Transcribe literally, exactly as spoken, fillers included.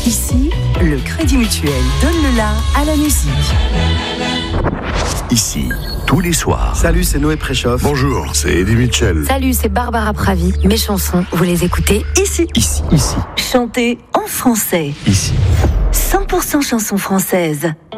Ici, le Crédit Mutuel donne le la à la musique. Ici, tous les soirs. Salut, c'est Noé Préchoff. Bonjour, c'est Eddie Mitchell. Salut, c'est Barbara Pravi. Mes chansons, vous les écoutez ici. Ici, ici. Chantez en français. Ici. cent pour cent chansons françaises.